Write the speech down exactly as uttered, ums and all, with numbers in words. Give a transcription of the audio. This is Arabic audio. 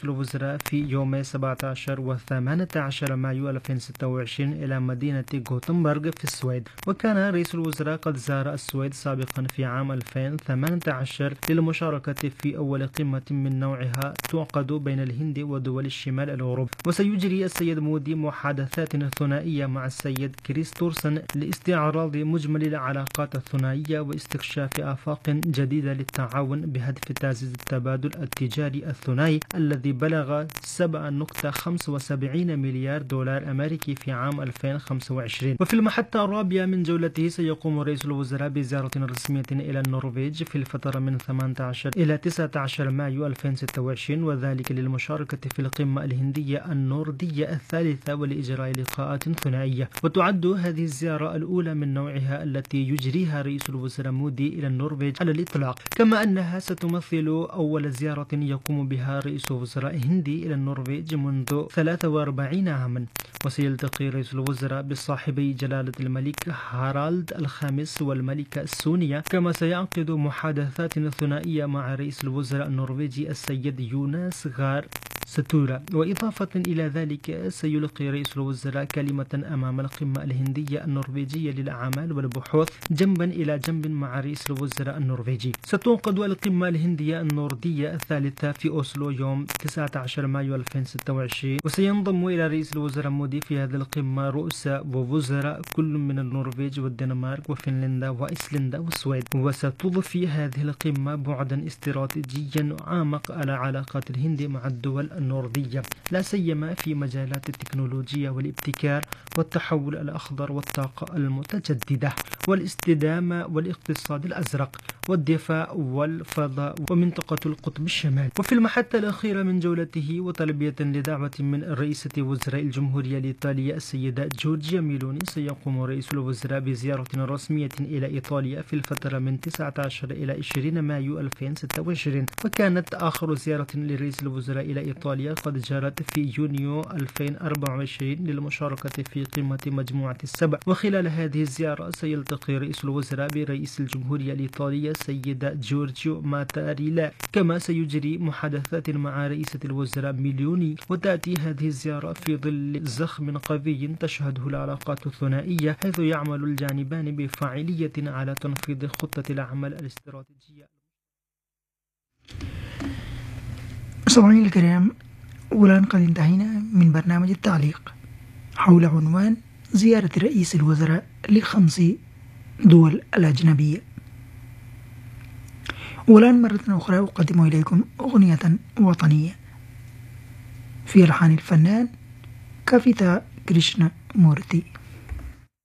رئيس الوزراء في يوم سبعة عشر و ثمانية عشر مايو ألفين وستة وعشرين إلى مدينة غوتنبرغ في السويد. وكان رئيس الوزراء قد زار السويد سابقا في عام ألفين وثمانية عشر للمشاركة في أول قمة من نوعها تعقد بين الهند ودول الشمال الأوروبي. وسيجري السيد مودي محادثات ثنائية مع السيد كريستورسن لاستعراض مجمل العلاقات الثنائية واستكشاف آفاق جديدة للتعاون بهدف تعزيز التبادل التجاري الثنائي الذي بلغ سبعة فاصلة خمسة وسبعين مليار دولار أمريكي في عام ألفين وخمسة وعشرين. وفي المحطة الرابعة من جولته سيقوم رئيس الوزراء بزيارة رسمية إلى النرويج في الفترة من ثمانية عشر إلى تسعة عشر مايو ألفين وستة وعشرين، وذلك للمشاركة في القمة الهندية النوردية الثالثة ولإجراء لقاءات ثنائية. وتعد هذه الزيارة الأولى من نوعها التي يجريها رئيس الوزراء مودي إلى النرويج على الإطلاق، كما أنها ستمثل أول زيارة يقوم بها رئيس وزراء هندي إلى النرويج منذ ثلاثة وأربعين عاما. وسيلتقي رئيس الوزراء بصاحبي جلالة الملك هارالد الخامس والملكة السونية، كما سيعقد محادثات ثنائية مع رئيس الوزراء النرويجي السيد يوناس غار ستورا. وإضافة إلى ذلك سيلقي رئيس الوزراء كلمة أمام القمة الهندية النرويجية للأعمال والبحوث جنبا إلى جنب مع رئيس الوزراء النرويجي. ستعقد القمة الهندية النوردية الثالثة في أوسلو يوم تسعة عشر مايو ألفين وستة وعشرين، وسينضم إلى رئيس الوزراء مودي في هذه القمة رؤساء ووزراء كل من النرويج والدنمارك وفنلندا وإيسلندا والسويد. وستضفي هذه القمة بعدا استراتيجيا أعمق على علاقات الهند مع الدول النوردية، لا سيما في مجالات التكنولوجيا والابتكار والتحول الأخضر والطاقة المتجددة والاستدامة والاقتصاد الأزرق والدفاع والفضاء ومنطقة القطب الشمالي. وفي المحطة الأخيرة من جولته وتلبية لدعوة من رئيسة وزراء الجمهورية الإيطالية السيدة جورجيا ميلوني، سيقوم رئيس الوزراء بزيارة رسمية إلى إيطاليا في الفترة من تسعة عشر إلى عشرين مايو ألفين وستة وعشرين. وكانت آخر زيارة لرئيس الوزراء إلى إيطاليا قد جرت في يونيو ألفين وأربعة وعشرين للمشاركة في قمة مجموعة السبع. وخلال هذه الزيارة سيلتقي رئيس الوزراء برئيس الجمهورية الإيطالية السيدة جورجيو ماتاريلا، كما سيجري محادثات مع رئيسة الوزراء ميلوني. وتأتي هذه الزيارة في ظل زخم قوي تشهده العلاقات الثنائية، حيث يعمل الجانبان بفاعلية على تنفيذ خطة العمل الاستراتيجية. مستمعينا الكرام، والآن قد انتهينا من برنامج التعليق حول عنوان زيارة رئيس الوزراء لخمس دول الأجنبية. والآن مرة أخرى أقدم إليكم أغنية وطنية في ألحان الفنان كافيتا كريشنا مورتي.